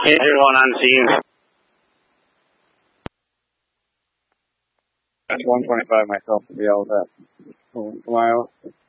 Everyone on scene. That's 125 myself to be all that. 2 miles.